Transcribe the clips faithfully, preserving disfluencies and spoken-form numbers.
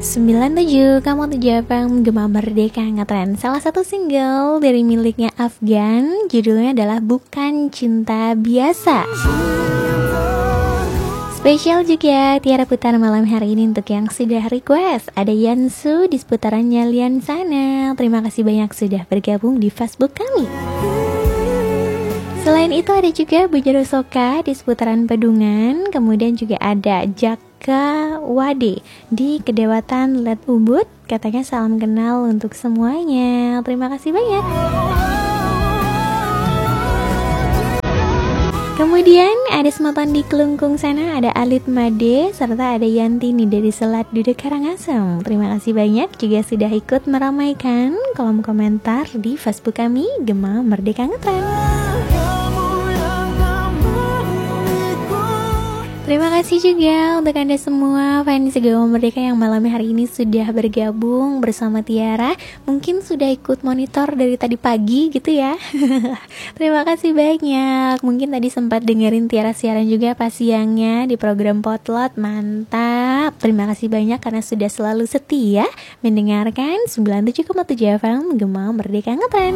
sembilan tujuh kamu tujuh F M Gema Merdeka Ngetren. Salah satu single dari miliknya Afgan, judulnya adalah Bukan Cinta Biasa. Spesial juga Tiara Putar malam hari ini untuk yang sudah request. Ada Yansu di seputarannya Lian sana. Terima kasih banyak sudah bergabung di Facebook kami. Selain itu ada juga Bujaro Soka di seputaran Pedungan. Kemudian juga ada Jaka Wade di Kedewatan Let Ubud. Katanya salam kenal untuk semuanya. Terima kasih banyak. Kemudian ada Semoton di Kelungkung sana, ada Alit Made, serta ada Yantini dari Selat Duduk Karangasem. Terima kasih banyak juga sudah ikut meramaikan kolom komentar di Facebook kami Gema Merdeka Ngetren. Terima kasih juga untuk Anda semua fans Gema Merdeka yang malam hari ini sudah bergabung bersama Tiara. Mungkin sudah ikut monitor dari tadi pagi gitu ya. Terima kasih banyak. Mungkin tadi sempat dengerin Tiara siaran juga pas siangnya di program Potlot. Mantap. Terima kasih banyak karena sudah selalu setia mendengarkan sembilan puluh tujuh koma tujuh F M Gema Merdeka Ngetren.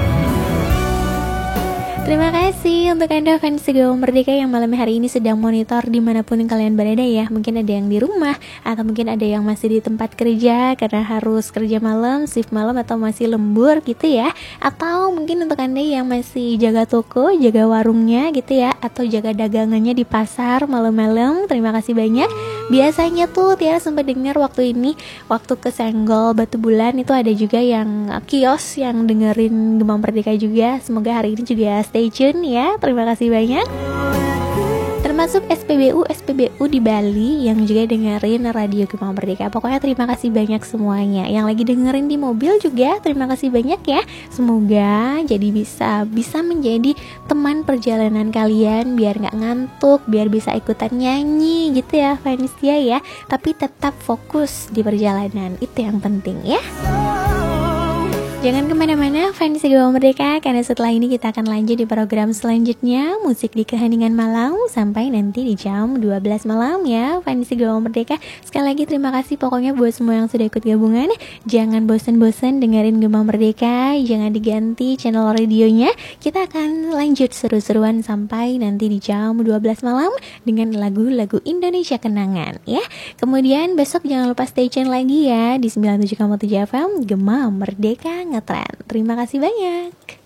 Terima kasih untuk Anda fans Gema Merdeka yang malam hari ini sedang monitor dimanapun kalian berada ya. Mungkin ada yang di rumah, atau mungkin ada yang masih di tempat kerja karena harus kerja malam, shift malam, atau masih lembur gitu ya. Atau mungkin untuk Anda yang masih jaga toko, jaga warungnya gitu ya, atau jaga dagangannya di pasar malam-malam. Terima kasih banyak. Biasanya tuh Tiara sempat dengar waktu ini, waktu ke Senggol Batu Bulan itu ada juga yang kios yang dengerin Gema Merdeka juga. Semoga hari ini juga stay tune ya. Terima kasih banyak. Termasuk S P B U S P B U di Bali yang juga dengerin Radio Gema Merdeka. Pokoknya terima kasih banyak semuanya. Yang lagi dengerin di mobil juga terima kasih banyak ya. Semoga jadi bisa bisa menjadi teman perjalanan kalian, biar gak ngantuk, biar bisa ikutan nyanyi gitu ya Vanistia ya. Tapi tetap fokus di perjalanan, itu yang penting ya. Jangan kemana-mana fans Gema Merdeka, karena setelah ini kita akan lanjut di program selanjutnya, Musik di Keheningan Malam, sampai nanti di jam dua belas malam ya fans Gema Merdeka. Sekali lagi terima kasih pokoknya buat semua yang sudah ikut gabungan. Jangan bosan-bosan dengerin Gema Merdeka, jangan diganti channel radionya. Kita akan lanjut seru-seruan sampai nanti di jam dua belas malam dengan lagu-lagu Indonesia Kenangan ya. Kemudian besok jangan lupa stay tune lagi ya di sembilan puluh tujuh koma tujuh F M Gema Merdeka Ngetren. Terima kasih banyak.